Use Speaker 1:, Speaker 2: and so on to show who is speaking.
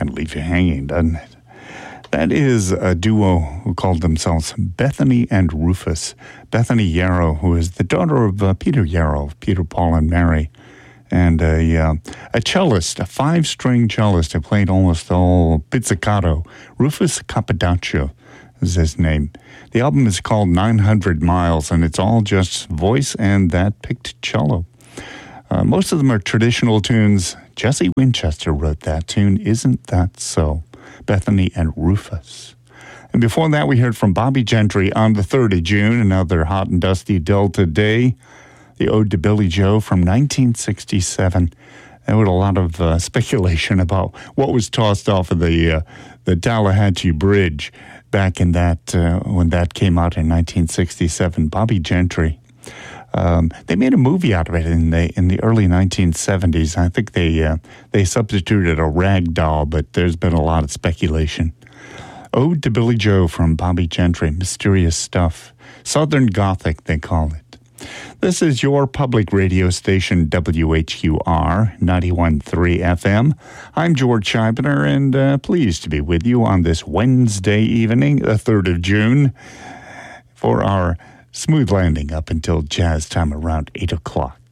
Speaker 1: kind of leave you hanging, doesn't it? That is a duo who called themselves Bethany and Rufus. Bethany Yarrow, who is the daughter of Peter Yarrow, Peter, Paul, and Mary, and a cellist, a 5-string cellist who played almost all pizzicato. Rufus Capodaccio is his name. The album is called 900 Miles, and it's all just voice and that picked cello. Most of them are traditional tunes. Jesse Winchester wrote that tune, Isn't That So? Bethany and Rufus. And before that, we heard from Bobbie Gentry on the 3rd of June, another hot and dusty Delta day, the Ode to Billie Joe from 1967. There was a lot of speculation about what was tossed off of the Tallahatchie Bridge back in that when that came out in 1967. Bobbie Gentry. They made a movie out of it in the early 1970s. I think they substituted a rag doll, but there's been a lot of speculation. Ode to Billie Joe from Bobbie Gentry, mysterious stuff. Southern Gothic, they call it. This is your public radio station, WHQR 91.3 FM. I'm George Scheibner, and pleased to be with you on this Wednesday evening, the 3rd of June, for our smooth landing up until jazz time around 8 o'clock.